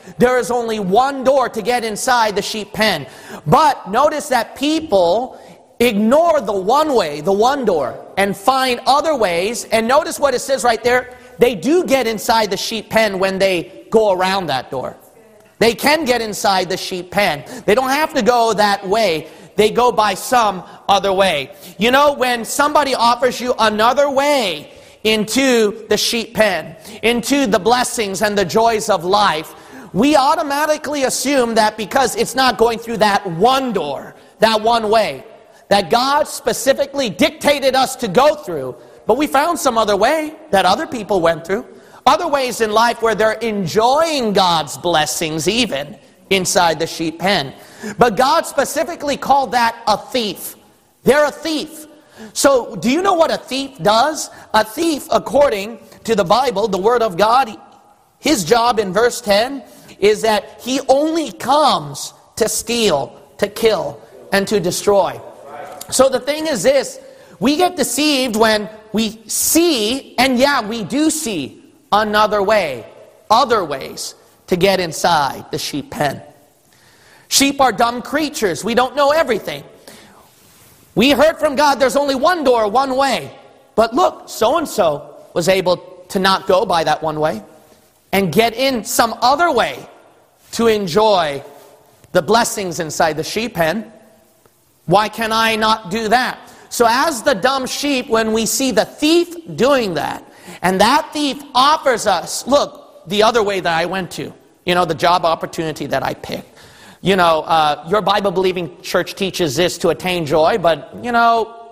There is only one door to get inside the sheep pen. But notice that people ignore the one way, the one door, and find other ways. And notice what it says right there. They do get inside the sheep pen when they go around that door. They can get inside the sheep pen. They don't have to go that way. They go by some other way. You know, when somebody offers you another way into the sheep pen, into the blessings and the joys of life, we automatically assume that because it's not going through that one door, that one way, that God specifically dictated us to go through, but we found some other way that other people went through. Other ways in life where they're enjoying God's blessings even inside the sheep pen. But God specifically called that a thief. They're a thief. So do you know what a thief does? A thief, according to the Bible, the Word of God, his job in verse 10 is that he only comes to steal, to kill, and to destroy. So the thing is this, we get deceived when we see, and yeah, we do see another way, other ways to get inside the sheep pen. Sheep are dumb creatures. We don't know everything. We heard from God there's only one door, one way. But look, so-and-so was able to not go by that one way and get in some other way to enjoy the blessings inside the sheep pen. Why can I not do that? So as the dumb sheep, when we see the thief doing that, and that thief offers us, look, the other way that I went to, you know, the job opportunity that I picked. You know, your Bible-believing church teaches this to attain joy, but, you know,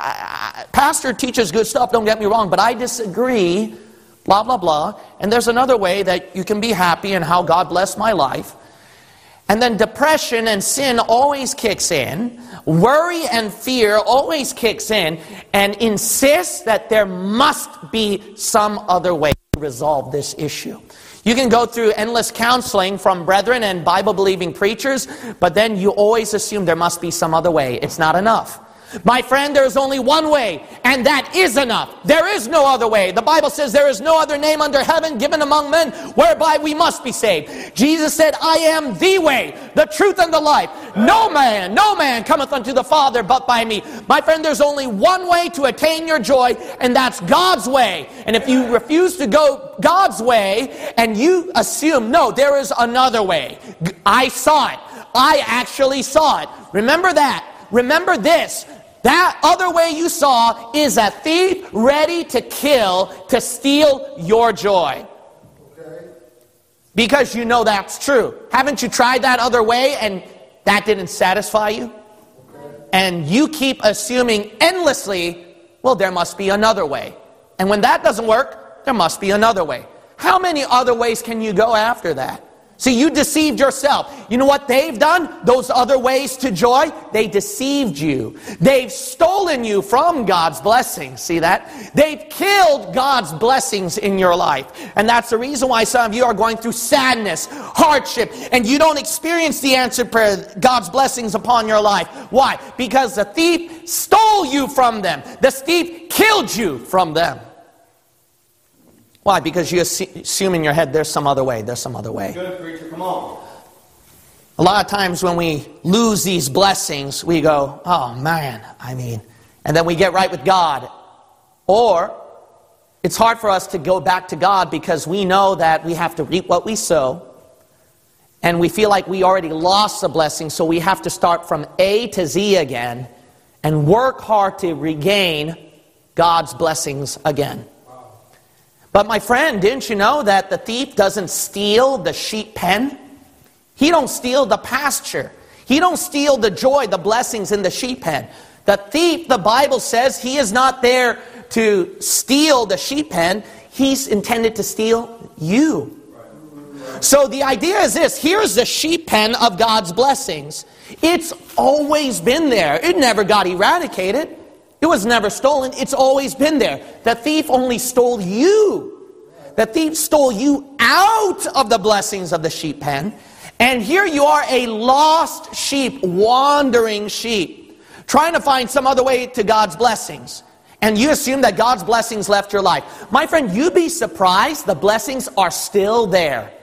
pastor teaches good stuff, don't get me wrong, but I disagree, blah, blah, blah. And there's another way that you can be happy in how God blessed my life. And then depression and sin always kicks in. Worry and fear always kicks in and insists that there must be some other way to resolve this issue. You can go through endless counseling from brethren and Bible-believing preachers, but then you always assume there must be some other way. It's not enough. My friend, there is only one way, and that is enough. There is no other way. The Bible says there is no other name under heaven given among men whereby we must be saved. Jesus said, I am the way, the truth, and the life. No man cometh unto the Father but by me. My friend, there's only one way to attain your joy, and that's God's way. And if you refuse to go God's way, and you assume, no, there is another way. I saw it. I actually saw it. Remember that. Remember this. That other way you saw is a thief ready to kill, to steal your joy. Okay. Because you know that's true. Haven't you tried that other way and that didn't satisfy you? Okay. And you keep assuming endlessly, well, there must be another way. And when that doesn't work, there must be another way. How many other ways can you go after that? See, you deceived yourself. You know what they've done? Those other ways to joy, they deceived you. They've stolen you from God's blessings. See that? They've killed God's blessings in your life. And that's the reason why some of you are going through sadness, hardship, and you don't experience the answered prayer, God's blessings upon your life. Why? Because the thief stole you from them. The thief killed you from them. Why? Because you assume in your head there's some other way. There's some other way. Good preacher, come on. A lot of times when we lose these blessings, we go, oh man, and then we get right with God. Or it's hard for us to go back to God because we know that we have to reap what we sow. And we feel like we already lost the blessing, so we have to start from A to Z again and work hard to regain God's blessings again. But my friend, didn't you know that the thief doesn't steal the sheep pen? He don't steal the pasture. He don't steal the joy, the blessings in the sheep pen. The thief, the Bible says, he is not there to steal the sheep pen. He's intended to steal you. So the idea is this. Here's the sheep pen of God's blessings. It's always been there. It never got eradicated. It was never stolen. It's always been there. The thief only stole you. The thief stole you out of the blessings of the sheep pen. And here you are, a lost sheep, wandering sheep, trying to find some other way to God's blessings. And you assume that God's blessings left your life. My friend, you'd be surprised the blessings are still there.